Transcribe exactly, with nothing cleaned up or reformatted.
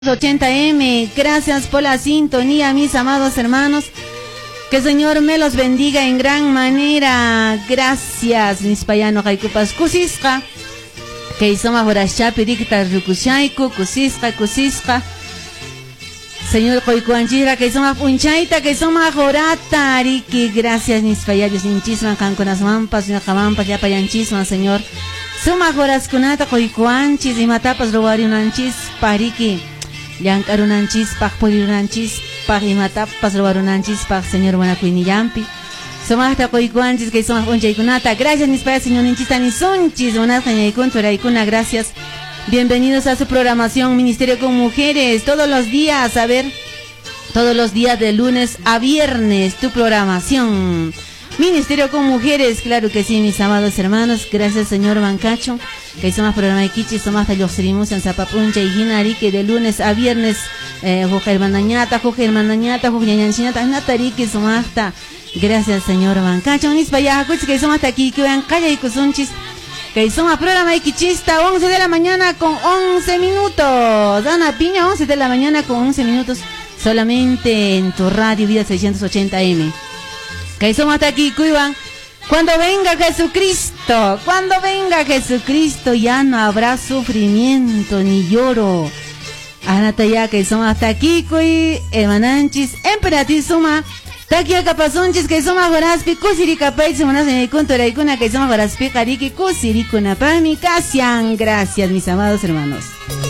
ochenta eme, gracias por la sintonía, mis amados hermanos. Que el Señor me los bendiga en gran manera. Gracias, mis payanos haikupas kusisqa. Que isoma horashapi dicta rukushaiku, kusisqa, kusisqa. Señor koikuanchira, que isoma punchaita, que isoma horata, ariki. Gracias, mis payanos, hinchisman, canconas mampas, ñacamampas, ya payanchisman, Señor. Suma horaskunata koikuanchis, y matapas robarunanchis, pariki. Yankarunanchis, pag polirunanchis, pag imatapas robarunanchis, pag Señor Buenacuinillampi. Somasta koikuanchis, que somos unchaikunata. Gracias, mis padres, señor Ninchista, ni sunchis, buenajañaikun, turaikuna, gracias. Bienvenidos a su programación Ministerio con Mujeres, todos los días, a ver, todos los días de lunes a viernes, tu programación. Ministerio con Mujeres, claro que sí, mis amados hermanos. Gracias, señor Bancacho, que somos programa de Kichi, somos de los Sirimus en Zapapuncha y Jinari, que de lunes a viernes, eh, Jorge Hermanañata, Jorge Hermanañata, Jorge Ñañanchinata, Natari, que somos hasta. Gracias, señor Bancacho, mis payacuch, que somos hasta aquí, que vean calla y cusunchis, que somos programa de Kichista, once de la mañana con once minutos. Ana Piña, once de la mañana con once minutos, solamente en tu radio Vida seiscientos ochenta eme. Que somos hasta aquí, cuidan. Cuando venga Jesucristo, cuando venga Jesucristo, ya no habrá sufrimiento ni lloro. Anata ya que somos hasta aquí, cuy, emananchis, emperatriz suma, taquia capazonchis, que somos goraspi, kusiricapay, sumanas en el conto de la que somos goraspi, cariki, kusiricuna, para mi casian. Gracias, mis amados hermanos.